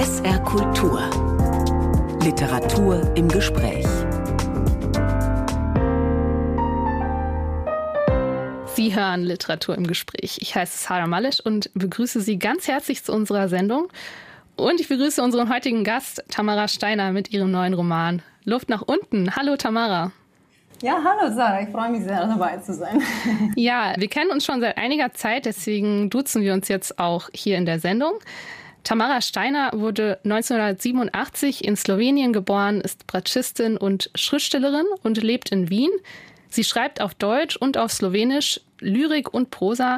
SR Kultur. Literatur im Gespräch. Sie hören Literatur im Gespräch. Ich heiße Sarah Malisch und begrüße Sie ganz herzlich zu unserer Sendung. Und ich begrüße unseren heutigen Gast, Tamara Steiner, mit ihrem neuen Roman Luft nach unten. Hallo Tamara. Ja, hallo Sarah, ich freue mich sehr, dabei zu sein. Ja, wir kennen uns schon seit einiger Zeit, deswegen duzen wir uns jetzt auch hier in der Sendung. Tamara Steiner wurde 1987 in Slowenien geboren, ist Bratschistin und Schriftstellerin und lebt in Wien. Sie schreibt auf Deutsch und auf Slowenisch Lyrik und Prosa.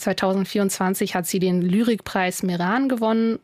2024 hat sie den Lyrikpreis Meran gewonnen.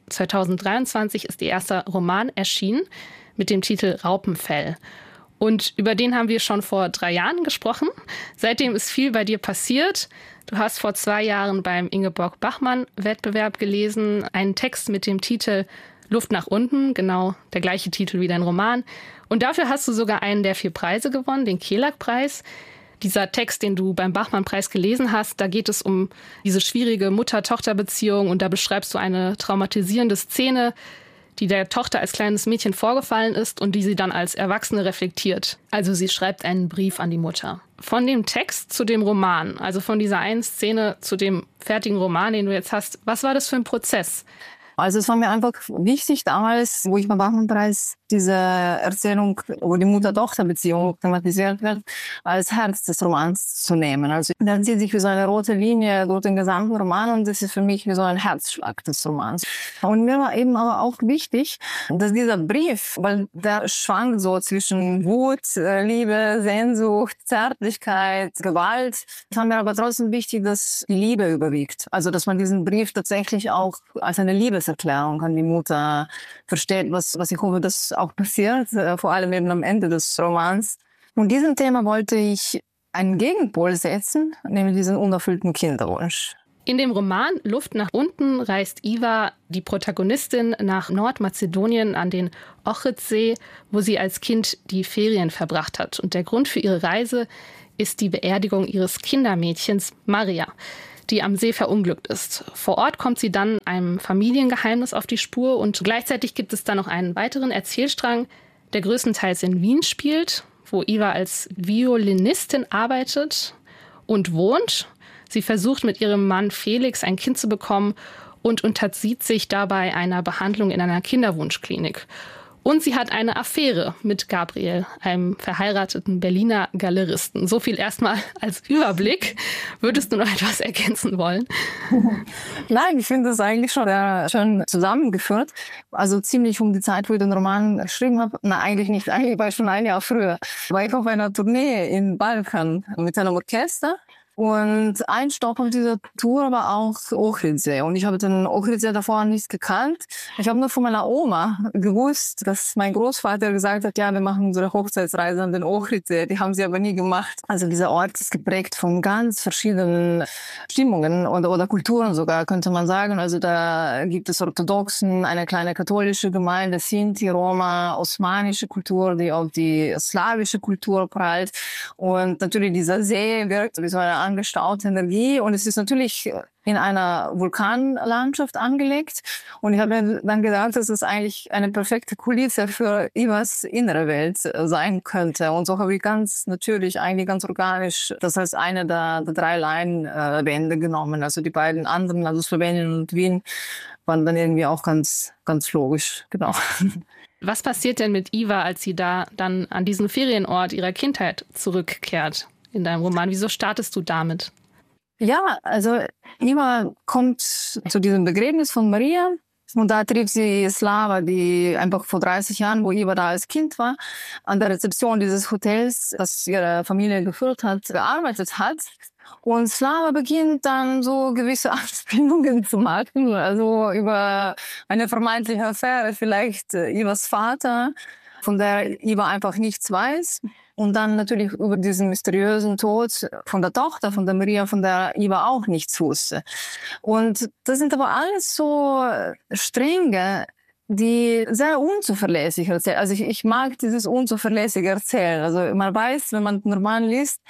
2023 ist ihr erster Roman erschienen mit dem Titel Raupenfell. Und über den haben wir schon vor 3 Jahren gesprochen. Seitdem ist viel bei dir passiert. Du hast vor 2 Jahren beim Ingeborg-Bachmann-Wettbewerb gelesen, einen Text mit dem Titel Luft nach unten, genau der gleiche Titel wie dein Roman. Und dafür hast du sogar einen der 4 Preise gewonnen, den Kelag-Preis. Dieser Text, den du beim Bachmann-Preis gelesen hast, da geht es um diese schwierige Mutter-Tochter-Beziehung und da beschreibst du eine traumatisierende Szene, die der Tochter als kleines Mädchen vorgefallen ist und die sie dann als Erwachsene reflektiert. Also sie schreibt einen Brief an die Mutter. Von dem Text zu dem Roman, also von dieser einen Szene zu dem fertigen Roman, den du jetzt hast, was war das für ein Prozess? Also es war mir einfach wichtig damals, wo ich beim Bachmann-Preis diese Erzählung über die Mutter-Tochter-Beziehung thematisiert wird, als Herz des Romans zu nehmen. Also dann zieht sich wie so eine rote Linie durch den gesamten Roman und das ist für mich wie so ein Herzschlag des Romans. Und mir war eben aber auch wichtig, dass dieser Brief, weil der schwankt so zwischen Wut, Liebe, Sehnsucht, Zärtlichkeit, Gewalt. Es war mir aber trotzdem wichtig, dass die Liebe überwiegt. Also dass man diesen Brief tatsächlich auch als eine Liebeserklärung an die Mutter versteht, was ich hoffe, dass auch passiert, vor allem eben am Ende des Romans. Und diesem Thema wollte ich einen Gegenpol setzen, nämlich diesen unerfüllten Kinderwunsch. In dem Roman Luft nach unten reist Iva, die Protagonistin, nach Nordmazedonien an den Ohridsee, wo sie als Kind die Ferien verbracht hat. Und der Grund für ihre Reise ist die Beerdigung ihres Kindermädchens Maria, die am See verunglückt ist. Vor Ort kommt sie dann einem Familiengeheimnis auf die Spur und gleichzeitig gibt es dann noch einen weiteren Erzählstrang, der größtenteils in Wien spielt, wo Iva als Violinistin arbeitet und wohnt. Sie versucht mit ihrem Mann Felix ein Kind zu bekommen und unterzieht sich dabei einer Behandlung in einer Kinderwunschklinik. Und sie hat eine Affäre mit Gabriel, einem verheirateten Berliner Galeristen. So viel erstmal als Überblick. Würdest du noch etwas ergänzen wollen? Nein, ich finde das eigentlich schon sehr schön zusammengeführt. Also ziemlich um die Zeit, wo ich den Roman geschrieben habe. Na, eigentlich nicht. Eigentlich war ich schon ein Jahr früher. War ich auf einer Tournee in Balkan mit einem Orchester. Und ein Stopp auf dieser Tour war auch Ohridsee. Und ich habe den Ohridsee davor nicht gekannt. Ich habe nur von meiner Oma gewusst, dass mein Großvater gesagt hat, ja, wir machen unsere Hochzeitsreise an den Ohridsee. Die haben sie aber nie gemacht. Also dieser Ort ist geprägt von ganz verschiedenen Stimmungen oder Kulturen sogar, könnte man sagen. Also da gibt es Orthodoxen, eine kleine katholische Gemeinde, Sinti, Roma, osmanische Kultur, die auf die slawische Kultur prallt. Und natürlich dieser See wirkt wie so eine angestaute Energie und es ist natürlich in einer Vulkanlandschaft angelegt und ich habe mir dann gedacht, dass es eigentlich eine perfekte Kulisse für Ivas innere Welt sein könnte und so habe ich ganz natürlich, eigentlich ganz organisch das als eine der 3 Leinwände genommen. Also die beiden anderen, also Slowenien und Wien, waren dann irgendwie auch ganz, ganz logisch, genau. Was passiert denn mit Iva, als sie da dann an diesen Ferienort ihrer Kindheit zurückkehrt? In deinem Roman. Wieso startest du damit? Ja, also Iva kommt zu diesem Begräbnis von Maria und da trifft sie Slava, die einfach vor 30 Jahren, wo Iva da als Kind war, an der Rezeption dieses Hotels, das ihre Familie geführt hat, gearbeitet hat. Und Slava beginnt dann so gewisse Anspielungen zu machen, also über eine vermeintliche Affäre, vielleicht Ivas Vater, von der Iva einfach nichts weiß. Und dann natürlich über diesen mysteriösen Tod von der Tochter, von der Maria, von der Iva auch nichts wusste. Und das sind aber alles so Stränge, die sehr unzuverlässig erzählen. Also ich mag dieses unzuverlässige Erzählen. Also man weiß, wenn man den Roman liest,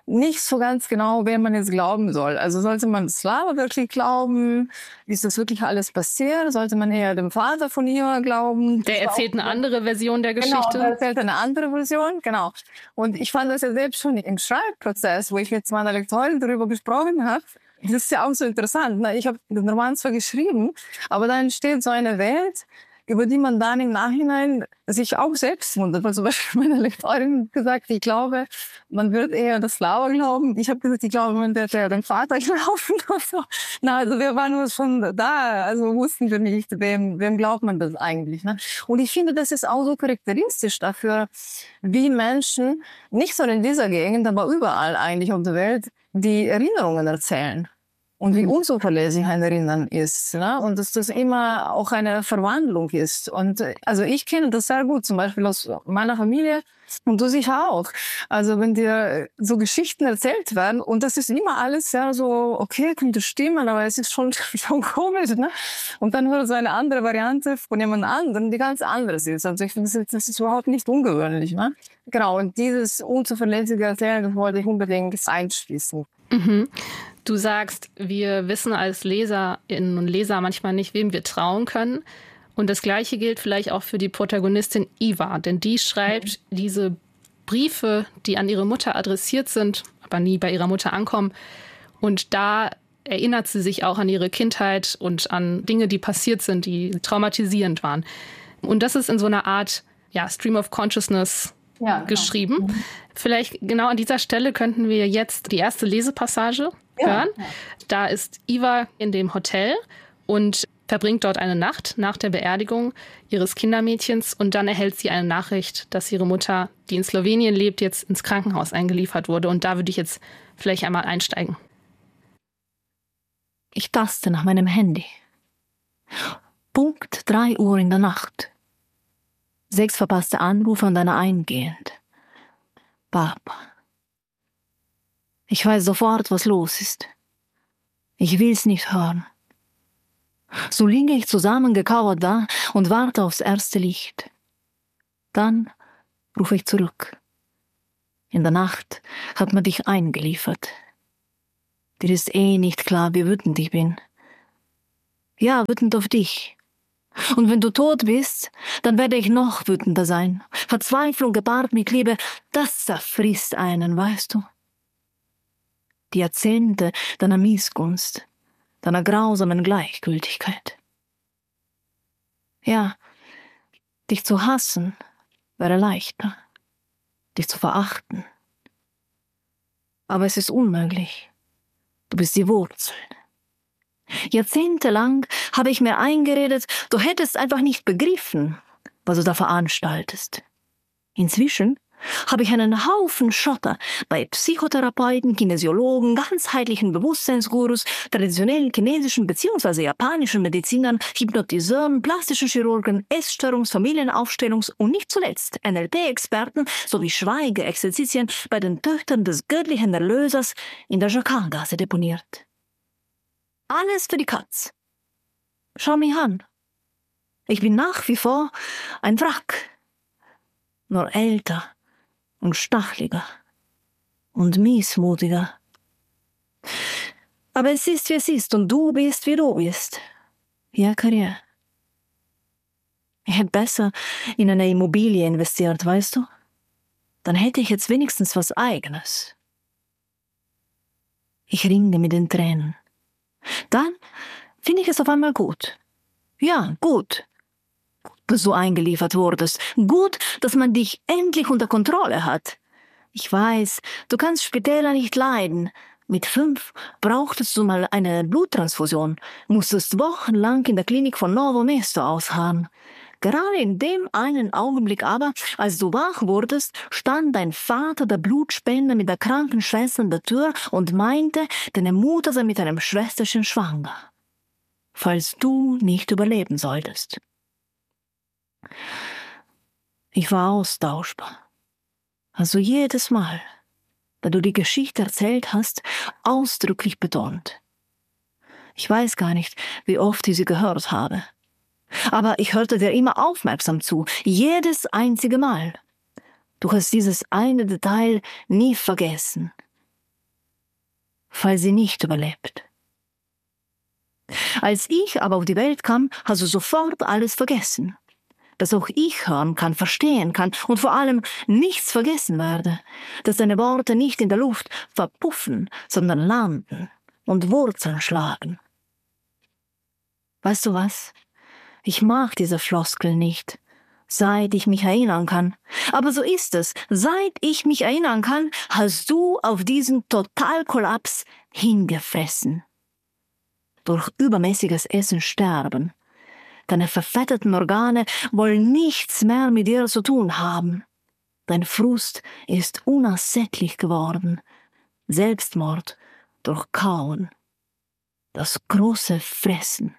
nicht so ganz genau, wer man jetzt glauben soll. Also sollte man Slava wirklich glauben? Ist das wirklich alles passiert? Sollte man eher dem Vater von ihr glauben? Der erzählt eine andere Version der Geschichte. Genau, der erzählt eine andere Version, genau. Und ich fand das ja selbst schon im Schreibprozess, wo ich mit meiner Lektorin darüber gesprochen habe. Das ist ja auch so interessant. Ne? Ich habe den Roman zwar geschrieben, aber da entsteht so eine Welt, über die man dann im Nachhinein sich auch selbst wundert. Weil zum Beispiel meine Lektorin hat gesagt, ich glaube, man wird eher das Slava glauben. Ich habe gesagt, ich glaube, man wird eher den Vater glauben. So. Na, also wir waren nur schon da, also wussten wir nicht, wem glaubt man das eigentlich. Ne? Und ich finde, das ist auch so charakteristisch dafür, wie Menschen, nicht so in dieser Gegend, aber überall eigentlich auf der Welt, die Erinnerungen erzählen. Und wie unzuverlässig ein Erinnern ist, ne? Und dass das immer auch eine Verwandlung ist. Und also ich kenne das sehr gut, zum Beispiel aus meiner Familie und du sicher auch. Also wenn dir so Geschichten erzählt werden und das ist immer alles ja so, okay, könnte stimmen, aber es ist schon komisch, ne? Und dann hört so eine andere Variante von jemand anderem, die ganz anderes ist. Also ich finde, das ist überhaupt nicht ungewöhnlich, ne? Genau, und dieses unzuverlässige Erzählen, das wollte ich unbedingt einschließen. Mhm. Du sagst, wir wissen als Leserinnen und Leser manchmal nicht, wem wir trauen können. Und das Gleiche gilt vielleicht auch für die Protagonistin Iva, denn die schreibt diese Briefe, die an ihre Mutter adressiert sind, aber nie bei ihrer Mutter ankommen. Und da erinnert sie sich auch an ihre Kindheit und an Dinge, die passiert sind, die traumatisierend waren. Und das ist in so einer Art Stream of Consciousness geschrieben. Genau. Vielleicht genau an dieser Stelle könnten wir jetzt die erste Lesepassage hören. Ja. Da ist Iva in dem Hotel und verbringt dort eine Nacht nach der Beerdigung ihres Kindermädchens und dann erhält sie eine Nachricht, dass ihre Mutter, die in Slowenien lebt, jetzt ins Krankenhaus eingeliefert wurde. Und da würde ich jetzt vielleicht einmal einsteigen. Ich taste nach meinem Handy. Punkt 3 Uhr in der Nacht. 6 verpasste Anrufe und einer eingehend. Papa. Ich weiß sofort, was los ist. Ich will's nicht hören. So liege ich zusammengekauert da und warte aufs erste Licht. Dann rufe ich zurück. In der Nacht hat man dich eingeliefert. Dir ist nicht klar, wie wütend ich bin. Ja, wütend auf dich. Und wenn du tot bist, dann werde ich noch wütender sein. Verzweiflung gepaart mit Liebe, das zerfrisst einen, weißt du? Die Jahrzehnte deiner Missgunst, deiner grausamen Gleichgültigkeit. Ja, dich zu hassen wäre leichter, dich zu verachten. Aber es ist unmöglich. Du bist die Wurzel. Jahrzehntelang habe ich mir eingeredet, du hättest einfach nicht begriffen, was du da veranstaltest. Inzwischen habe ich einen Haufen Schotter bei Psychotherapeuten, Kinesiologen, ganzheitlichen Bewusstseinsgurus, traditionellen chinesischen bzw. japanischen Medizinern, Hypnotiseuren, plastischen Chirurgen, Essstörungs-, Familienaufstellungs- und nicht zuletzt NLP-Experten sowie Schweigeexerzitien bei den Töchtern des göttlichen Erlösers in der Jakargasse deponiert. Alles für die Katz. Schau mich an. Ich bin nach wie vor ein Wrack. Nur älter und stacheliger und miesmutiger. Aber es ist, wie es ist, und du bist, wie du bist. Ja, Karriere. Ich hätte besser in eine Immobilie investiert, weißt du? Dann hätte ich jetzt wenigstens was Eigenes. Ich ringe mit den Tränen. Dann finde ich es auf einmal gut. Ja, gut. Dass du eingeliefert wurdest. Gut, dass man dich endlich unter Kontrolle hat. Ich weiß, du kannst Spitäler nicht leiden. Mit 5 brauchtest du mal eine Bluttransfusion, musstest wochenlang in der Klinik von Novo Mesto ausharren. Gerade in dem einen Augenblick aber, als du wach wurdest, stand dein Vater, der Blutspender, mit der kranken Schwester an der Tür und meinte, deine Mutter sei mit einem Schwesterchen schwanger. Falls du nicht überleben solltest. Ich war austauschbar. Also jedes Mal, da du die Geschichte erzählt hast, ausdrücklich betont. Ich weiß gar nicht, wie oft ich sie gehört habe. Aber ich hörte dir immer aufmerksam zu, jedes einzige Mal. Du hast dieses eine Detail nie vergessen. falls sie nicht überlebt. Als ich aber auf die Welt kam, hast du sofort alles vergessen. Dass auch ich hören kann, verstehen kann und vor allem nichts vergessen werde. Dass deine Worte nicht in der Luft verpuffen, sondern landen und Wurzeln schlagen. Weißt du was? Ich mag diese Floskel nicht, seit ich mich erinnern kann. Aber so ist es. Seit ich mich erinnern kann, hast du auf diesen Totalkollaps hingefressen. Durch übermäßiges Essen sterben. Deine verfetteten Organe wollen nichts mehr mit dir zu tun haben. Dein Frust ist unersättlich geworden. Selbstmord durch Kauen. Das große Fressen.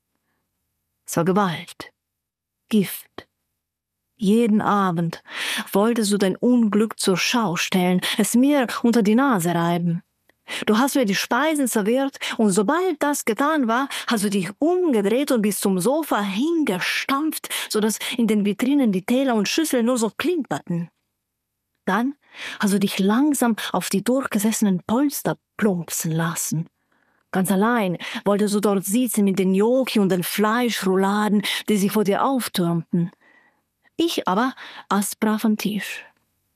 Es war Gewalt. Gift. Jeden Abend wolltest du dein Unglück zur Schau stellen, es mir unter die Nase reiben. Du hast mir die Speisen serviert, und sobald das getan war, hast du dich umgedreht und bist zum Sofa hingestampft, sodass in den Vitrinen die Teller und Schüsseln nur so klimperten. Dann hast du dich langsam auf die durchgesessenen Polster plumpsen lassen. Ganz allein wolltest du dort sitzen mit den Gnocchi und den Fleischrouladen, die sich vor dir auftürmten. Ich aber aß brav am Tisch.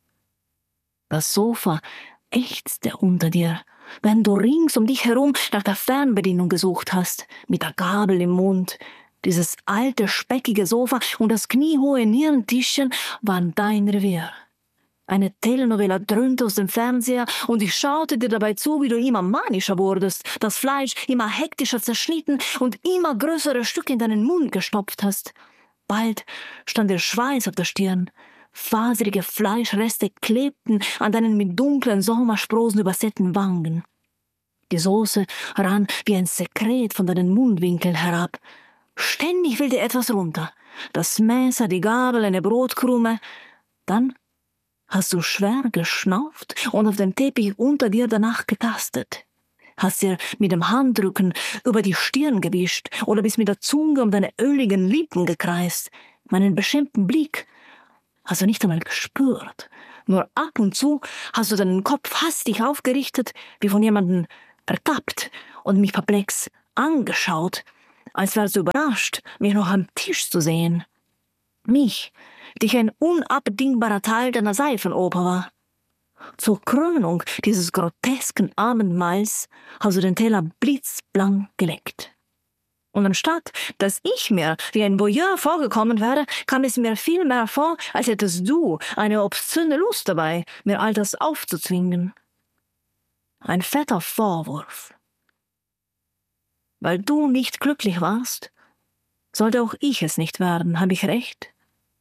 Das Sofa ächzte unter dir, wenn du rings um dich herum nach der Fernbedienung gesucht hast, mit der Gabel im Mund. Dieses alte, speckige Sofa und das kniehohe Nierentischchen waren dein Revier. Eine Telenovela dröhnte aus dem Fernseher und ich schaute dir dabei zu, wie du immer manischer wurdest, das Fleisch immer hektischer zerschnitten und immer größere Stücke in deinen Mund gestopft hast. Bald stand der Schweiß auf der Stirn. Faserige Fleischreste klebten an deinen mit dunklen Sommersprossen übersäten Wangen. Die Soße rann wie ein Sekret von deinen Mundwinkeln herab. Ständig will dir etwas runter. Das Messer, die Gabel, eine Brotkrume. Dann hast du schwer geschnauft und auf dem Teppich unter dir danach getastet. Hast dir mit dem Handrücken über die Stirn gewischt oder bist mit der Zunge um deine öligen Lippen gekreist. Meinen beschämten Blick hast du nicht einmal gespürt. Nur ab und zu hast du deinen Kopf hastig aufgerichtet, wie von jemandem ertappt und mich perplex angeschaut, als wärst du überrascht, mich noch am Tisch zu sehen. Mich, die ich ein unabdingbarer Teil deiner Seifenoper war. Zur Krönung dieses grotesken Abendmahls hast du den Teller blitzblank geleckt. Und anstatt, dass ich mir wie ein Voyeur vorgekommen wäre, kam es mir viel mehr vor, als hättest du eine obszöne Lust dabei, mir all das aufzuzwingen. Ein fetter Vorwurf. Weil du nicht glücklich warst, sollte auch ich es nicht werden, habe ich recht?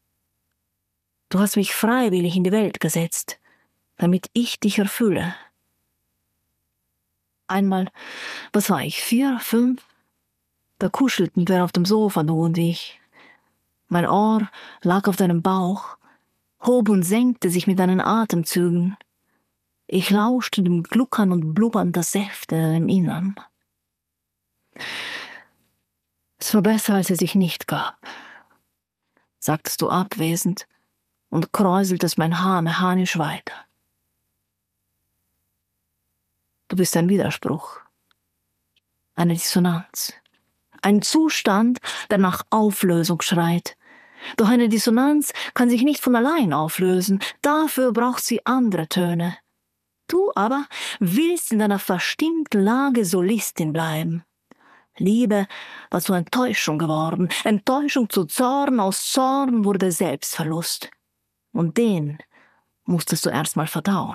Du hast mich freiwillig in die Welt gesetzt, damit ich dich erfülle. Einmal, was war ich, 4, 5? Da kuschelten wir auf dem Sofa, du und ich. Mein Ohr lag auf deinem Bauch, hob und senkte sich mit deinen Atemzügen. Ich lauschte dem Gluckern und Blubbern der Säfte im Innern. Es war besser, als es sich nicht gab, sagtest du abwesend und kräuseltest mein Haar mechanisch weiter. Du bist ein Widerspruch, eine Dissonanz. Ein Zustand, der nach Auflösung schreit. Doch eine Dissonanz kann sich nicht von allein auflösen. Dafür braucht sie andere Töne. Du aber willst in deiner verstimmten Lage Solistin bleiben. Liebe war zur Enttäuschung geworden. Enttäuschung zu Zorn, aus Zorn wurde Selbstverlust. Und den musstest du erst mal verdauen.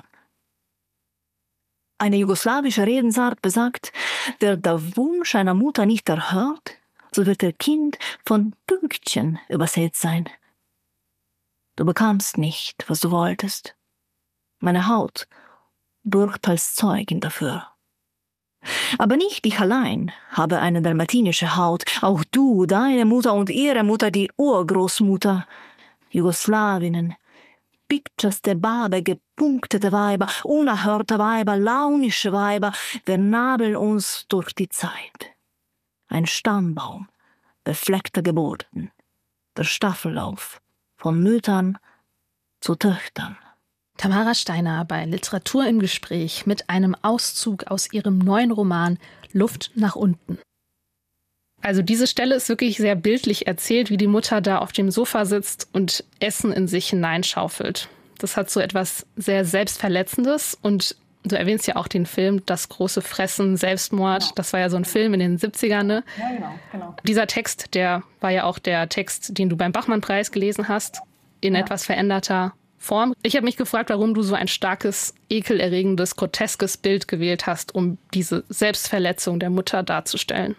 Eine jugoslawische Redensart besagt, wer der Wunsch einer Mutter nicht erhört, so wird ihr Kind von Pünktchen übersät sein. Du bekamst nicht, was du wolltest. Meine Haut bürgt als Zeugin dafür. Aber nicht ich allein habe eine dalmatinische Haut, auch du, deine Mutter und ihre Mutter, die Urgroßmutter, Jugoslawinnen, picturste Barbe, gepunktete Weiber, unerhörte Weiber, launische Weiber, wir nabeln uns durch die Zeit. Ein Stammbaum befleckter Geburten, der Staffellauf von Müttern zu Töchtern. Tamara Steiner bei Literatur im Gespräch mit einem Auszug aus ihrem neuen Roman Luft nach unten. Also diese Stelle ist wirklich sehr bildlich erzählt, wie die Mutter da auf dem Sofa sitzt und Essen in sich hineinschaufelt. Das hat so etwas sehr Selbstverletzendes und du erwähnst ja auch den Film Das große Fressen, Selbstmord. Genau. Das war ja so ein Film in den 70ern. Ne? Ja, genau. Dieser Text, der war ja auch der Text, den du beim Bachmann-Preis gelesen hast, in etwas veränderter Form. Ich habe mich gefragt, warum du so ein starkes, ekelerregendes, groteskes Bild gewählt hast, um diese Selbstverletzung der Mutter darzustellen.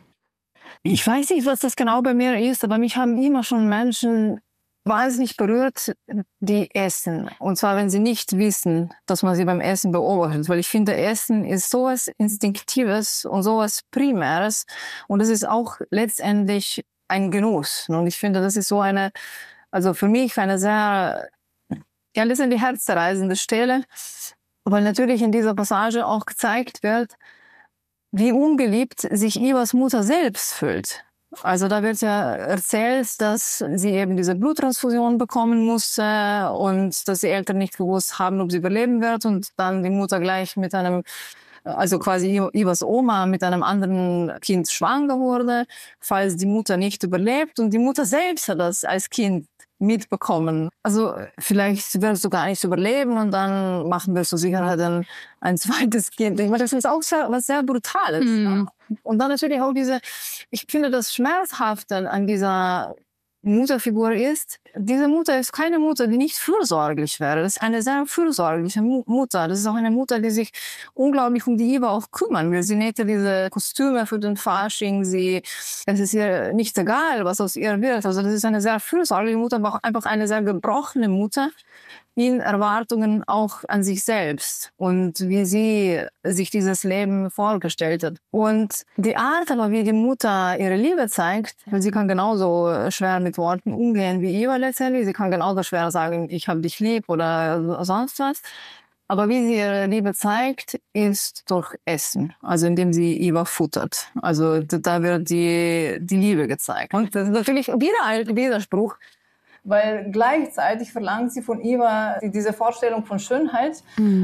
Ich weiß nicht, was das genau bei mir ist, aber mich haben immer schon Menschen wahnsinnig berührt, die essen. Und zwar, wenn sie nicht wissen, dass man sie beim Essen beobachtet. Weil ich finde, Essen ist sowas Instinktives und sowas Primäres. Und es ist auch letztendlich ein Genuss. Und ich finde, das ist so eine, also für mich eine sehr, ja, letztendlich herzzerreißende Stelle. Weil natürlich in dieser Passage auch gezeigt wird, wie ungeliebt sich Ivas Mutter selbst fühlt. Also da wird ja erzählt, dass sie eben diese Bluttransfusion bekommen musste und dass die Eltern nicht gewusst haben, ob sie überleben wird und dann die Mutter gleich mit einem, also quasi Ivas Oma mit einem anderen Kind schwanger wurde, falls die Mutter nicht überlebt, und die Mutter selbst hat das als Kind mitbekommen. Also vielleicht wirst du gar nicht überleben und dann machen wir zur Sicherheit ein zweites Kind. Ich meine, das ist auch was sehr Brutales. Ja. Und dann natürlich auch ich finde, das Schmerzhafte an dieser Mutterfigur ist, diese Mutter ist keine Mutter, die nicht fürsorglich wäre. Das ist eine sehr fürsorgliche Mutter. Das ist auch eine Mutter, die sich unglaublich um die Iva auch kümmern will. Sie nähte diese Kostüme für den Fasching. Es ist ihr nicht egal, was aus ihr wird. Also das ist eine sehr fürsorgliche Mutter, aber auch einfach eine sehr gebrochene Mutter in Erwartungen auch an sich selbst und wie sie sich dieses Leben vorgestellt hat. Und die Art aber, wie die Mutter ihre Liebe zeigt, weil sie kann genauso schwer mit Worten umgehen wie Iva letztendlich. Sie kann genauso schwer sagen, ich habe dich lieb oder sonst was. Aber wie sie ihre Liebe zeigt, ist durch Essen, also indem sie Iva futtert. Also da wird die Liebe gezeigt. Und das ist natürlich wieder ein Widerspruch, weil gleichzeitig verlangt sie von Iva diese Vorstellung von Schönheit.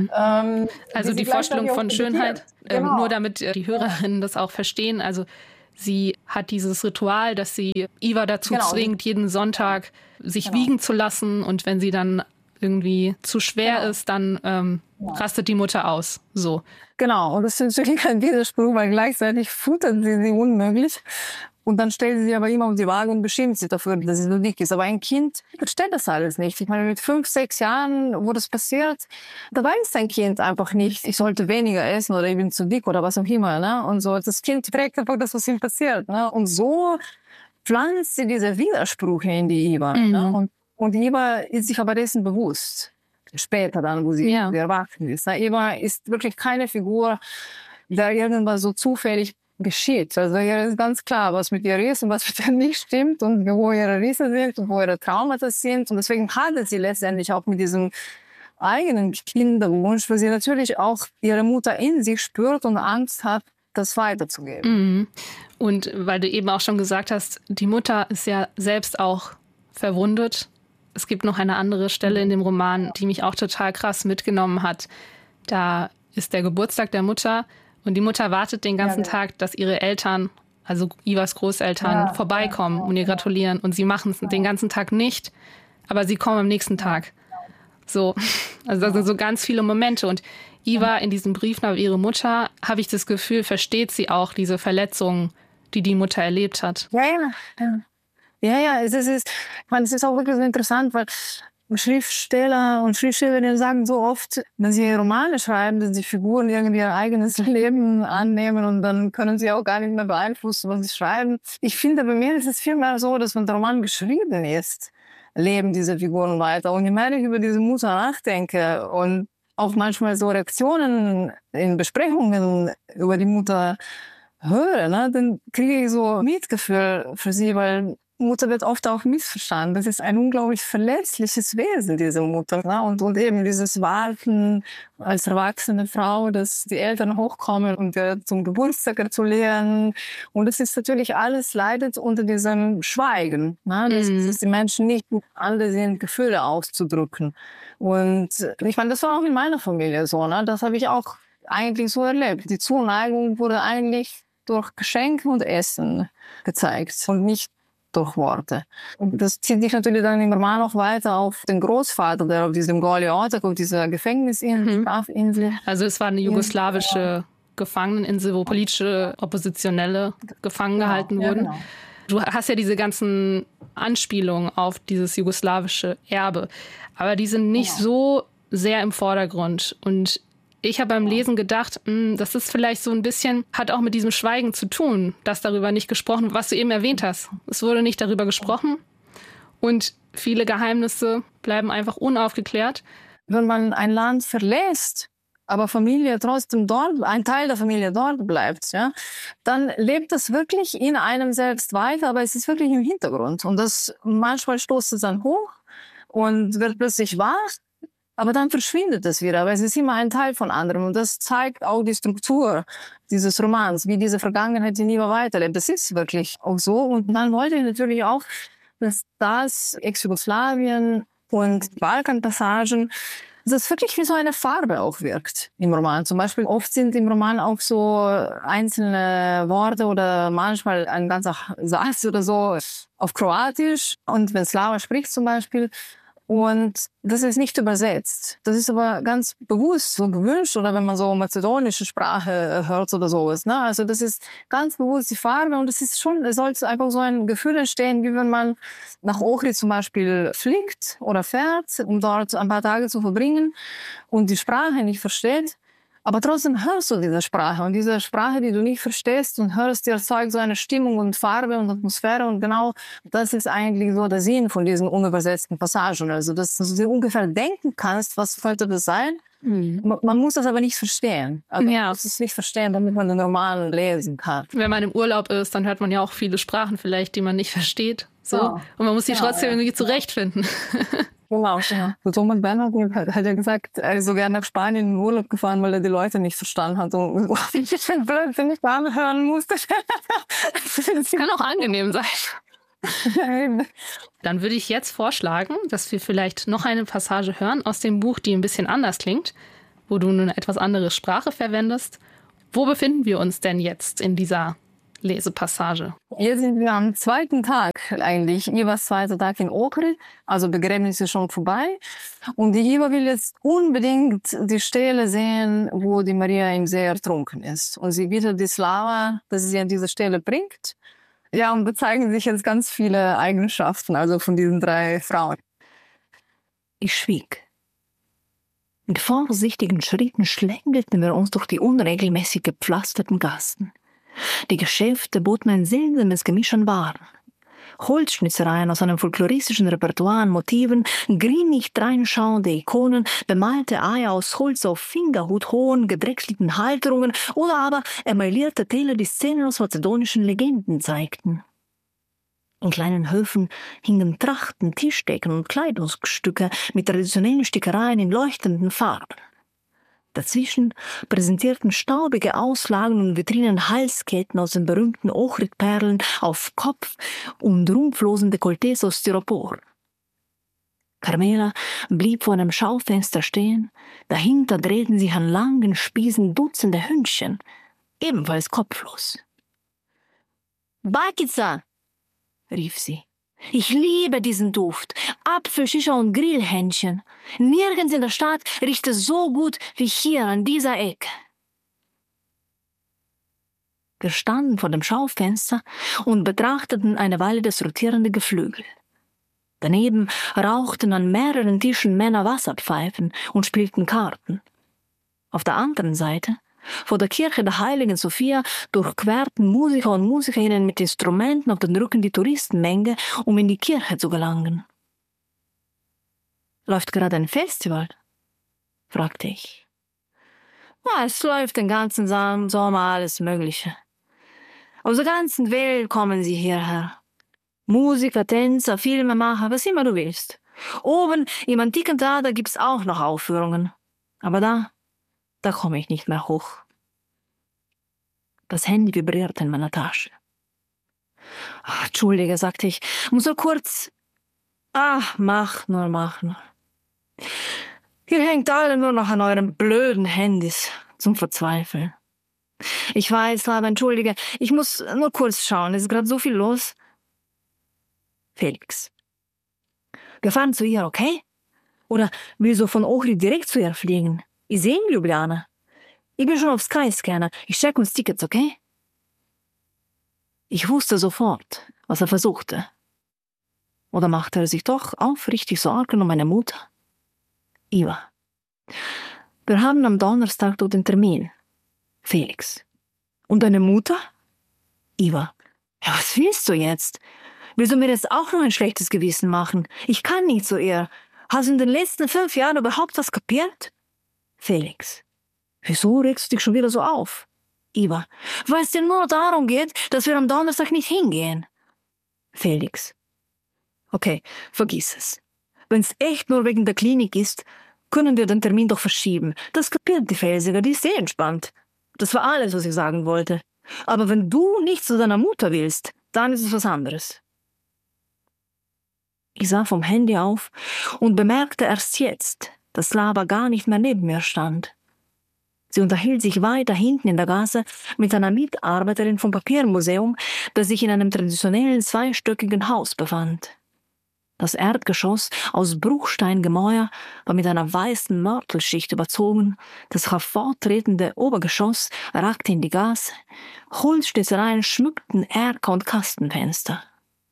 Also die Vorstellung von Schönheit, genau. Nur damit die Hörerinnen das auch verstehen. Also sie hat dieses Ritual, dass sie Iva dazu zwingt, jeden Sonntag sich wiegen zu lassen. Und wenn sie dann irgendwie zu schwer ist, dann rastet die Mutter aus. So. Genau, und das ist natürlich ein Widerspruch, weil gleichzeitig futtert sie unmöglich. Und dann stellt sie aber immer auf die Waage und beschimpft sie dafür, dass sie so dick ist. Aber ein Kind versteht das alles nicht. Ich meine, mit 5, 6 Jahren, wo das passiert, da weiß ein Kind einfach nicht, ich sollte weniger essen oder ich bin zu dick oder was auch immer. Ne? Und so, das Kind trägt einfach das, was ihm passiert. Ne? Und so pflanzt sie diese Widersprüche in die Iva. Ne? Und Iva ist sich aber dessen bewusst. Später dann, wo sie erwachsen ist. Ne? Iva ist wirklich keine Figur, der irgendwas so zufällig geschieht. Also hier ist ganz klar, was mit ihr ist und was mit ihr nicht stimmt und wo ihre Risse sind und wo ihre Traumata sind. Und deswegen hadert sie letztendlich auch mit diesem eigenen Kinderwunsch, weil sie natürlich auch ihre Mutter in sich spürt und Angst hat, das weiterzugeben. Und weil du eben auch schon gesagt hast, die Mutter ist ja selbst auch verwundet. Es gibt noch eine andere Stelle in dem Roman, die mich auch total krass mitgenommen hat. Da ist der Geburtstag der Mutter. Und die Mutter wartet den ganzen Tag, dass ihre Eltern, also Ivas Großeltern, vorbeikommen und ihr gratulieren. Und sie machen es den ganzen Tag nicht, aber sie kommen am nächsten Tag. So, also das sind so ganz viele Momente. Und Iva in diesem Brief nach ihrer Mutter, habe ich das Gefühl, versteht sie auch diese Verletzungen, die die Mutter erlebt hat. Ja, es ist auch wirklich so interessant, weil Schriftsteller und Schriftstellerinnen sagen so oft, wenn sie Romane schreiben, dass die Figuren irgendwie ihr eigenes Leben annehmen und dann können sie auch gar nicht mehr beeinflussen, was sie schreiben. Ich finde, bei mir ist es vielmehr so, dass wenn der Roman geschrieben ist, leben diese Figuren weiter. Und je mehr ich über diese Mutter nachdenke und auch manchmal so Reaktionen in Besprechungen über die Mutter höre, ne, dann kriege ich so Mitgefühl für sie, weil Mutter wird oft auch missverstanden. Das ist ein unglaublich verletzliches Wesen, diese Mutter. Ne? Und eben dieses Warten als erwachsene Frau, dass die Eltern hochkommen und zum Geburtstag gratulieren. Und das ist natürlich alles leidet unter diesem Schweigen. Ne? Dass die Menschen nicht alle sind, Gefühle auszudrücken. Und ich meine, das war auch in meiner Familie so. Ne? Das habe ich auch eigentlich so erlebt. Die Zuneigung wurde eigentlich durch Geschenke und Essen gezeigt und nicht durch Worte. Und das zieht sich natürlich dann im Roman auch weiter auf den Großvater, der auf diesem Goli Otok, auf dieser Gefängnisinsel, Strafinsel. Also es war eine jugoslawische Gefangeneninsel, wo politische Oppositionelle gefangen gehalten wurden. Genau. Du hast ja diese ganzen Anspielungen auf dieses jugoslawische Erbe, aber die sind nicht so sehr im Vordergrund. Und ich habe beim Lesen gedacht, das ist vielleicht so ein bisschen, hat auch mit diesem Schweigen zu tun, dass darüber nicht gesprochen, was du eben erwähnt hast. Es wurde nicht darüber gesprochen und viele Geheimnisse bleiben einfach unaufgeklärt. Wenn man ein Land verlässt, aber Familie trotzdem dort, ein Teil der Familie dort bleibt, ja, dann lebt das wirklich in einem selbst weiter, aber es ist wirklich im Hintergrund. Und das manchmal stoßt es dann hoch und wird plötzlich wahr. Aber dann verschwindet es wieder, aber es ist immer ein Teil von anderem. Und das zeigt auch die Struktur dieses Romans, wie diese Vergangenheit nie mehr weiterlebt. Das ist wirklich auch so. Und dann wollte ich natürlich auch, dass das Ex-Jugoslawien und Balkanpassagen, dass das wirklich wie so eine Farbe auch wirkt im Roman. Zum Beispiel oft sind im Roman auch so einzelne Worte oder manchmal ein ganzer Satz oder so auf Kroatisch. Und wenn Slava spricht zum Beispiel, und das ist nicht übersetzt. Das ist aber ganz bewusst so gewünscht, oder wenn man so mazedonische Sprache hört oder sowas. Ne? Also das ist ganz bewusst die Farbe und es ist schon, es soll einfach so ein Gefühl entstehen, wie wenn man nach Ohrid zum Beispiel fliegt oder fährt, um dort ein paar Tage zu verbringen und die Sprache nicht versteht. Aber trotzdem hörst du diese Sprache. Und diese Sprache, die du nicht verstehst und hörst, die erzeugt so eine Stimmung und Farbe und Atmosphäre. Und genau das ist eigentlich so der Sinn von diesen unübersetzten Passagen. Also, dass du dir ungefähr denken kannst, was könnte das sein. Man muss das aber nicht verstehen. Also man muss es nicht verstehen, damit man den Roman lesen kann. Wenn man im Urlaub ist, dann hört man ja auch viele Sprachen vielleicht, die man nicht versteht. So. Ja. Und man muss die trotzdem irgendwie zurechtfinden. Genau, ja. So Thomas Bernhard hat ja gesagt, er ist so gerne nach Spanien in den Urlaub gefahren, weil er die Leute nicht verstanden hat und plötzlich nicht anhören musste. Das kann auch angenehm sein. Dann würde ich jetzt vorschlagen, dass wir vielleicht noch eine Passage hören aus dem Buch, die ein bisschen anders klingt, wo du eine etwas andere Sprache verwendest. Wo befinden wir uns denn jetzt in dieser Lesepassage? Hier sind wir am zweiten Tag eigentlich. Ivas zweiter Tag in Ohrid. Also Begräbnis ist schon vorbei. Und die Iva will jetzt unbedingt die Stelle sehen, wo die Maria im See ertrunken ist. Und sie bittet die Slava, dass sie sie an diese Stelle bringt. Ja, und da zeigen sich jetzt ganz viele Eigenschaften, also von diesen 3 Frauen. Ich schwieg. Mit vorsichtigen Schritten schlängelten wir uns durch die unregelmäßig gepflasterten Gassen. Die Geschäfte boten ein seltsames Gemisch an Waren. Holzschnitzereien aus einem folkloristischen Repertoire an Motiven, grinig dreinschauende Ikonen, bemalte Eier aus Holz auf fingerhuthohen, gedrechselten Halterungen oder aber emaillierte Teller, die Szenen aus mazedonischen Legenden zeigten. In kleinen Höfen hingen Trachten, Tischdecken und Kleidungsstücke mit traditionellen Stickereien in leuchtenden Farben. Dazwischen präsentierten staubige Auslagen und Vitrinen Halsketten aus den berühmten Ohrid-Perlen auf Kopf und rumpflosen Dekolletés aus Styropor. Carmela blieb vor einem Schaufenster stehen, dahinter drehten sich an langen Spießen Dutzende Hündchen, ebenfalls kopflos. »Bakica«, rief sie. »Ich liebe diesen Duft. Apfelschicher und Grillhähnchen. Nirgends in der Stadt riecht es so gut wie hier an dieser Ecke.« Wir standen vor dem Schaufenster und betrachteten eine Weile das rotierende Geflügel. Daneben rauchten an mehreren Tischen Männer Wasserpfeifen und spielten Karten. Auf der anderen Seite, vor der Kirche der Heiligen Sophia, durchquerten Musiker und Musikerinnen mit Instrumenten auf den Rücken die Touristenmenge, um in die Kirche zu gelangen. »Läuft gerade ein Festival?« fragte ich. »Ja, es läuft den ganzen Sommer alles Mögliche. Aus der ganzen Welt kommen sie hierher«, Musiker, Tänzer, Filmemacher, was immer du willst. Oben im antiken Theater gibt's auch noch Aufführungen. Aber da komme ich nicht mehr hoch. Das Handy vibrierte in meiner Tasche. Ach, Entschuldige, sagte ich, muss so kurz... mach nur. Ihr hängt alle nur noch an euren blöden Handys zum Verzweifeln. Ich weiß, aber entschuldige, ich muss nur kurz schauen, es ist gerade so viel los. Felix. Wir fahren zu ihr, okay? Oder willst du von Ohrid direkt zu ihr fliegen? Ich sehe in Ljubljana. Ich bin schon auf Skyscanner. Ich check uns Tickets, okay? Ich wusste sofort, was er versuchte. Oder machte er sich doch aufrichtig Sorgen um meine Mutter? Iva. Wir haben am Donnerstag dort den Termin. Felix. Und deine Mutter? Iva. Ja, was willst du jetzt? Willst du mir jetzt auch noch ein schlechtes Gewissen machen? Ich kann nicht zu ihr. Hast du in den letzten 5 Jahren überhaupt was kapiert? Felix. Wieso regst du dich schon wieder so auf? Iva. Weil es dir nur darum geht, dass wir am Donnerstag nicht hingehen. Felix. Okay, vergiss es. Wenn's echt nur wegen der Klinik ist, können wir den Termin doch verschieben. Das kapiert die Felsiger, die ist sehr entspannt. Das war alles, was ich sagen wollte. Aber wenn du nicht zu deiner Mutter willst, dann ist es was anderes. Ich sah vom Handy auf und bemerkte erst jetzt, dass Slava gar nicht mehr neben mir stand. Sie unterhielt sich weiter hinten in der Gasse mit einer Mitarbeiterin vom Papiermuseum, das sich in einem traditionellen 2-stöckigen Haus befand. Das Erdgeschoss aus Bruchsteingemäuer war mit einer weißen Mörtelschicht überzogen, das hervortretende Obergeschoss ragte in die Gasse, Holzschnitzereien schmückten Erker- und Kastenfenster.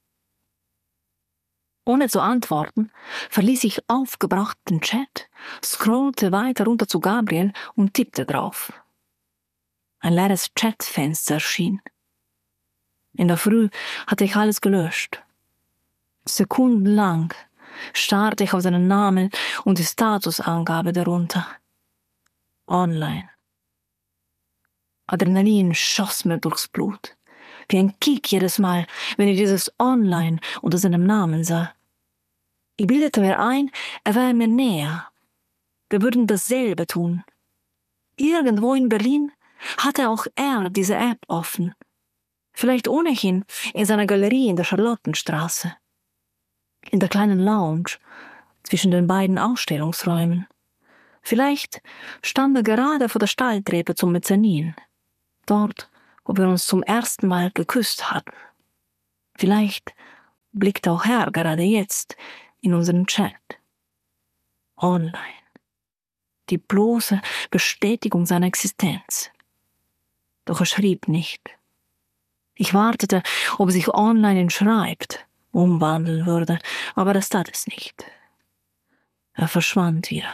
Ohne zu antworten, verließ ich aufgebracht den Chat, scrollte weiter runter zu Gabriel und tippte drauf. Ein leeres Chatfenster erschien. In der Früh hatte ich alles gelöscht. Sekundenlang starrte ich auf seinen Namen und die Statusangabe darunter. Online. Adrenalin schoss mir durchs Blut. Wie ein Kick jedes Mal, wenn ich dieses Online unter seinem Namen sah. Ich bildete mir ein, er wäre mir näher. Wir würden dasselbe tun. Irgendwo in Berlin hatte auch er diese App offen. Vielleicht ohnehin in seiner Galerie in der Charlottenstraße. In der kleinen Lounge zwischen den beiden Ausstellungsräumen. Vielleicht stand er gerade vor der Stalltreppe zum Mezzanin. Dort, wo wir uns zum ersten Mal geküsst hatten. Vielleicht blickte auch er gerade jetzt in unseren Chat. Online. Die bloße Bestätigung seiner Existenz. Doch er schrieb nicht. Ich wartete, ob er sich online in schreibt, umwandeln würde, aber das tat es nicht. Er verschwand wieder.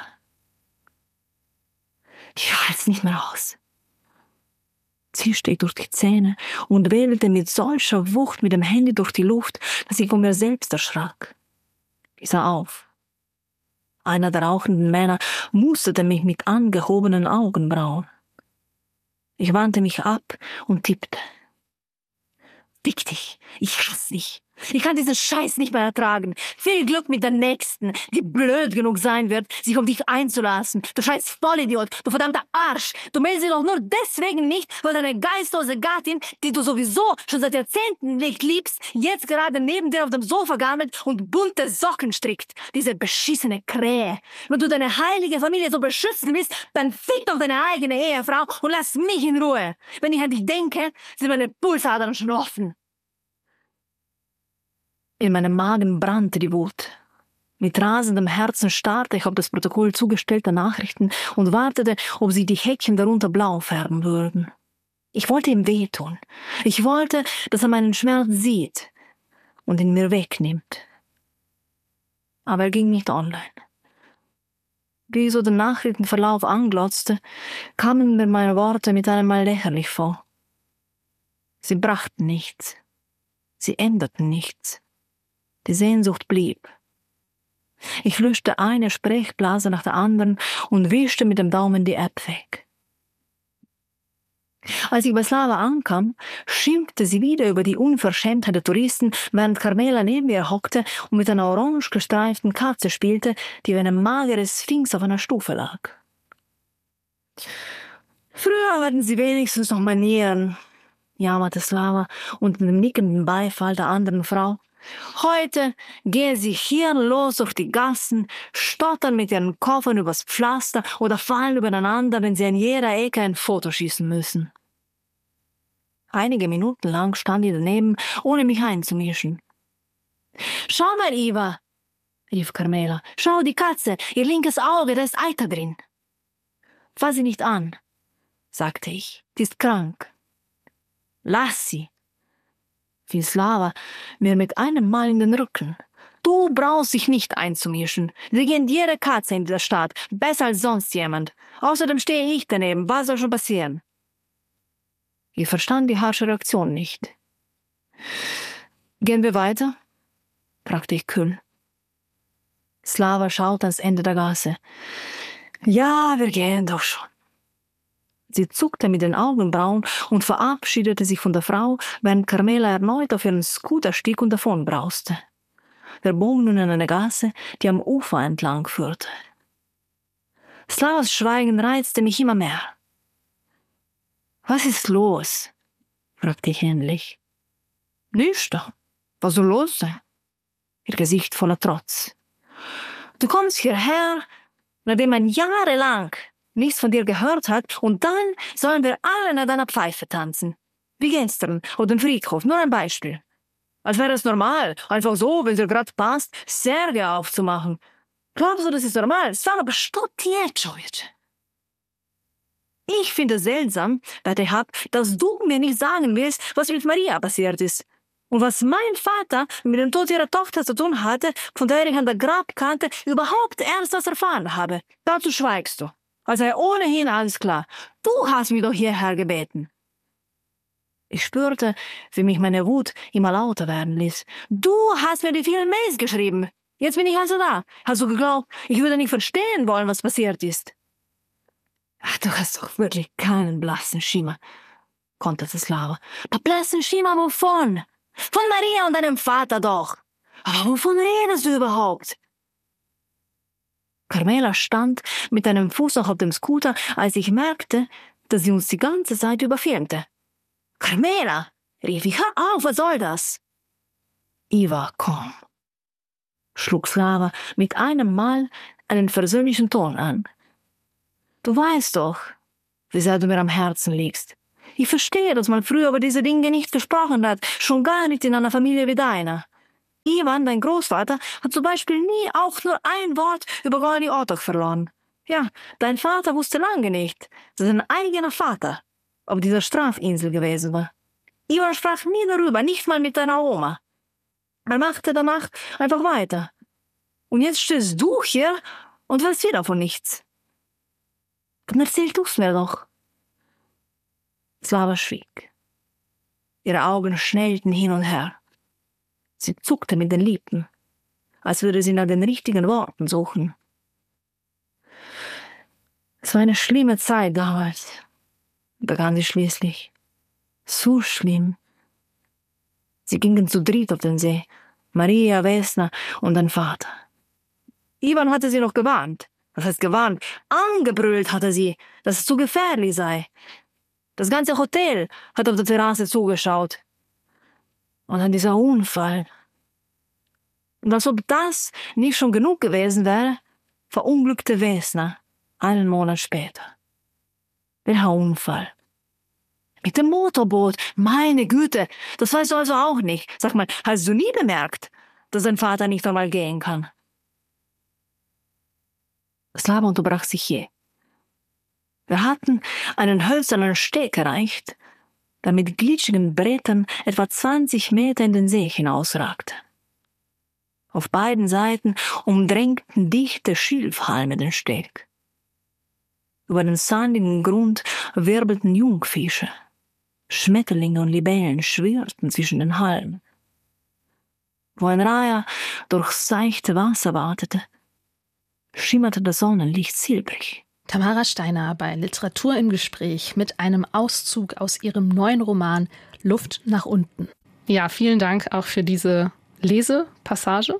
Ich halte es nicht mehr aus. Zischte ich durch die Zähne und wedelte mit solcher Wucht mit dem Handy durch die Luft, dass ich von mir selbst erschrak. Ich sah auf. Einer der rauchenden Männer musterte mich mit angehobenen Augenbrauen. Ich wandte mich ab und tippte. Fick dich, ich hasse dich. Ich kann diesen Scheiß nicht mehr ertragen. Viel Glück mit der Nächsten, die blöd genug sein wird, sich um dich einzulassen. Du scheiß Vollidiot, du verdammter Arsch. Du meldest dich doch nur deswegen nicht, weil deine geistlose Gattin, die du sowieso schon seit Jahrzehnten nicht liebst, jetzt gerade neben dir auf dem Sofa gammelt und bunte Socken strickt. Diese beschissene Krähe. Wenn du deine heilige Familie so beschützen willst, dann fick doch deine eigene Ehefrau und lass mich in Ruhe. Wenn ich an dich denke, sind meine Pulsadern schon offen. In meinem Magen brannte die Wut. Mit rasendem Herzen starrte ich auf das Protokoll zugestellter Nachrichten und wartete, ob sich die Häkchen darunter blau färben würden. Ich wollte ihm wehtun. Ich wollte, dass er meinen Schmerz sieht und ihn mir wegnimmt. Aber er ging nicht online. Wie ich so den Nachrichtenverlauf anglotzte, kamen mir meine Worte mit einem Mal lächerlich vor. Sie brachten nichts. Sie änderten nichts. Die Sehnsucht blieb. Ich löschte eine Sprechblase nach der anderen und wischte mit dem Daumen die App weg. Als ich bei Slava ankam, schimpfte sie wieder über die Unverschämtheit der Touristen, während Carmela neben ihr hockte und mit einer orange gestreiften Katze spielte, die wie eine magere Sphinx auf einer Stufe lag. Früher hatten sie wenigstens noch Manieren, jammerte Slava unter dem nickenden Beifall der anderen Frau. Heute gehen sie hirnlos durch die Gassen, stottern mit ihren Koffern übers Pflaster oder fallen übereinander, wenn sie an jeder Ecke ein Foto schießen müssen. Einige Minuten lang stand ich daneben, ohne mich einzumischen. »Schau mal, Iva«, rief Carmela, »schau, die Katze, ihr linkes Auge, da ist Eiter drin.« »Fass sie nicht an«, sagte ich, »die ist krank.« »Lass sie«, fiel Slava mir mit einem Mal in den Rücken. »Du brauchst dich nicht einzumischen. Sie kennt jede Katze in dieser Stadt, besser als sonst jemand. Außerdem stehe ich daneben, was soll schon passieren?« Ich verstand die harsche Reaktion nicht. »Gehen wir weiter?« fragte ich kühl. Slava schaute ans Ende der Gasse. »Ja, wir gehen doch schon.« Sie zuckte mit den Augenbrauen und verabschiedete sich von der Frau, während Carmela erneut auf ihren Scooter stieg und davonbrauste. Wir bogen nun in eine Gasse, die am Ufer entlang führte. Slavas Schweigen reizte mich immer mehr. »Was ist los?« fragte ich endlich. »Nichts da. Was soll los sein?« Ihr Gesicht voller Trotz. »Du kommst hierher, nachdem man jahrelang nichts von dir gehört hat, und dann sollen wir alle nach deiner Pfeife tanzen. Wie gestern oder im Friedhof, nur ein Beispiel. Als wäre es normal, einfach so, wenn es dir gerade passt, Särge aufzumachen. Glaubst du, das ist normal? Sag aber, что тебе, Čovječe? Ich finde es seltsam, werte ich ab, dass du mir nicht sagen willst, was mit Maria passiert ist. Und was mein Vater mit dem Tod ihrer Tochter zu tun hatte, von der ich an der Grabkante überhaupt erst was erfahren habe. Dazu schweigst du. Also ohnehin alles klar. Du hast mich doch hierher gebeten. Ich spürte, wie mich meine Wut immer lauter werden ließ. Du hast mir die vielen Mails geschrieben. Jetzt bin ich also da. Hast du geglaubt, ich würde nicht verstehen wollen, was passiert ist? Ach, du hast doch wirklich keinen blassen Schimmer, konterte Slava. Der blassen Schimmer wovon? Von Maria und deinem Vater doch. Aber wovon redest du überhaupt? Carmela stand mit einem Fuß noch auf dem Scooter, als ich merkte, dass sie uns die ganze Zeit überfilmte. »Carmela«, rief ich, »hör auf, was soll das?« »Iva, komm«, schlug Slava mit einem Mal einen versöhnlichen Ton an. »Du weißt doch, wie sehr du mir am Herzen liegst. Ich verstehe, dass man früher über diese Dinge nicht gesprochen hat, schon gar nicht in einer Familie wie deiner. Ivan, dein Großvater, hat zum Beispiel nie auch nur ein Wort über Gordi Otok verloren. Ja, dein Vater wusste lange nicht, dass sein eigener Vater auf dieser Strafinsel gewesen war. Ivan sprach nie darüber, nicht mal mit deiner Oma. Er machte danach einfach weiter. Und jetzt stehst du hier und weißt wieder von nichts. Dann erzähl du's mir doch.« Slava schwieg. Ihre Augen schnellten hin und her. Sie zuckte mit den Lippen, als würde sie nach den richtigen Worten suchen. »Es war eine schlimme Zeit damals«, begann sie schließlich. »So schlimm. Sie gingen zu dritt auf den See, Maria, Vesna und dein Vater. Ivan hatte sie noch gewarnt. Was heißt gewarnt? Angebrüllt hatte sie, dass es zu gefährlich sei. Das ganze Hotel hat auf der Terrasse zugeschaut. Und dann dieser Unfall. Und als ob das nicht schon genug gewesen wäre, verunglückte Vesna einen Monat später. Welcher Unfall? Mit dem Motorboot. Meine Güte, das weißt du also auch nicht. Sag mal, hast du nie bemerkt, dass dein Vater nicht einmal gehen kann? Slava unterbrach sich jäh. Wir hatten einen hölzernen Steg erreicht, der mit glitschigen Brettern etwa 20 Meter in den See hinausragte. Auf beiden Seiten umdrängten dichte Schilfhalme den Steg. Über den sandigen Grund wirbelten Jungfische. Schmetterlinge und Libellen schwirrten zwischen den Halmen. Wo ein Reiher durchs seichte Wasser watete, schimmerte das Sonnenlicht silbrig Tamara Steiner bei Literatur im Gespräch mit einem Auszug aus ihrem neuen Roman Luft nach unten. Ja, vielen Dank auch für diese Lesepassage.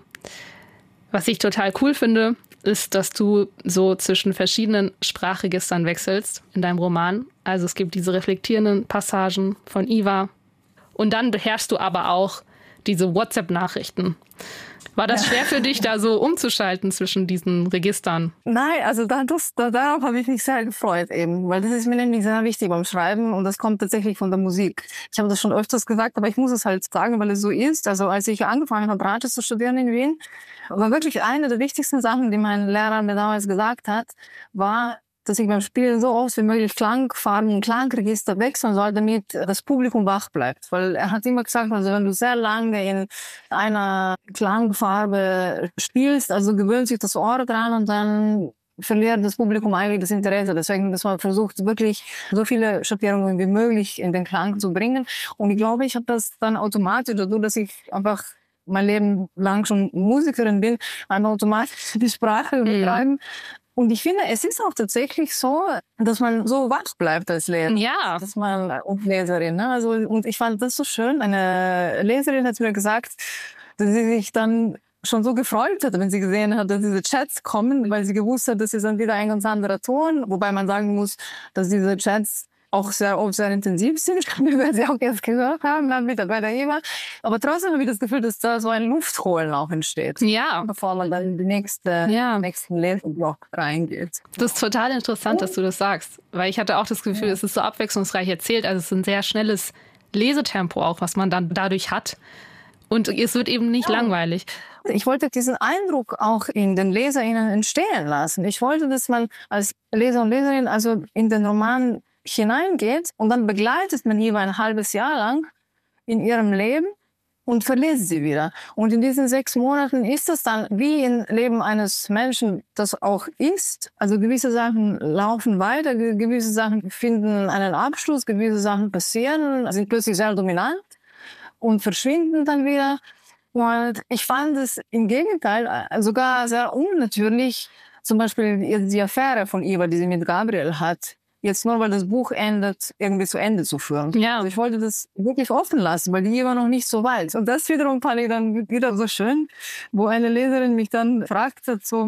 Was ich total cool finde, ist, dass du so zwischen verschiedenen Sprachregistern wechselst in deinem Roman. Also es gibt diese reflektierenden Passagen von Iva und dann beherrschst du aber auch diese WhatsApp-Nachrichten. War das schwer für dich, da so umzuschalten zwischen diesen Registern? Nein, also darauf habe ich mich sehr gefreut eben, weil das ist mir nämlich sehr wichtig beim Schreiben und das kommt tatsächlich von der Musik. Ich habe das schon öfters gesagt, aber ich muss es halt sagen, weil es so ist. Also als ich angefangen habe, Rate zu studieren in Wien, war wirklich eine der wichtigsten Sachen, die mein Lehrer mir damals gesagt hat, war, dass ich beim Spielen so oft wie möglich Klangfarben und Klangregister wechseln soll, damit das Publikum wach bleibt. Weil er hat immer gesagt, also wenn du sehr lange in einer Klangfarbe spielst, also gewöhnt sich das Ohr dran und dann verliert das Publikum eigentlich das Interesse. Deswegen, dass man versucht, wirklich so viele Schattierungen wie möglich in den Klang zu bringen. Und ich glaube, ich habe das dann automatisch, dadurch, dass ich einfach mein Leben lang schon Musikerin bin, einfach automatisch die Sprache betreiben. Und ich finde, es ist auch tatsächlich so, dass man so wach bleibt als Leser. Ja. Dass man, und Leserin, ne? Also, und ich fand das so schön. Eine Leserin hat mir gesagt, dass sie sich dann schon so gefreut hat, wenn sie gesehen hat, dass diese Chats kommen, weil sie gewusst hat, das ist dann wieder ein ganz anderer Ton. Wobei man sagen muss, dass diese Chats auch sehr oft sehr intensiv sind, wie wir sie auch jetzt gehört haben, dann wieder bei der Eva. Aber trotzdem habe ich das Gefühl, dass da so ein Luftholen auch entsteht. Ja. Bevor man dann in den nächsten Leseblock reingeht. Das ist total interessant, dass du das sagst. Weil ich hatte auch das Gefühl, es ist so abwechslungsreich erzählt. Also es ist ein sehr schnelles Lesetempo auch, was man dann dadurch hat. Und es wird eben nicht langweilig. Ich wollte diesen Eindruck auch in den LeserInnen entstehen lassen. Ich wollte, dass man als Leser und Leserin also in den Roman hineingeht und dann begleitet man Eva ein halbes Jahr lang in ihrem Leben und verliest sie wieder. Und in diesen 6 Monaten ist das dann wie im Leben eines Menschen, das auch ist. Also gewisse Sachen laufen weiter, gewisse Sachen finden einen Abschluss, gewisse Sachen passieren, sind plötzlich sehr dominant und verschwinden dann wieder. Und ich fand es im Gegenteil sogar sehr unnatürlich, zum Beispiel die Affäre von Eva, die sie mit Gabriel hat, jetzt nur, weil das Buch endet, irgendwie zu Ende zu führen. Ja. Also ich wollte das wirklich offen lassen, weil die war noch nicht so weit. Und das wiederum fand ich dann wieder so schön, wo eine Leserin mich dann fragt hat, so,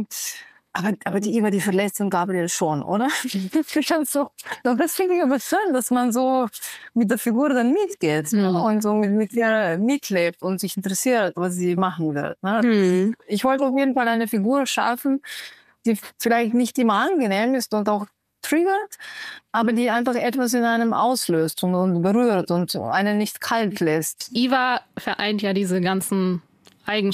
aber die Eva, die verlässt den Gabriel schon, oder? So, das finde ich aber schön, dass man so mit der Figur dann mitgeht und so mit ihr mitlebt und sich interessiert, was sie machen wird. Ne? Ich wollte auf jeden Fall eine Figur schaffen, die vielleicht nicht immer angenehm ist und auch triggert, aber die einfach etwas in einem auslöst und berührt und einen nicht kalt lässt. Iva vereint ja diese ganzen Eigenschaften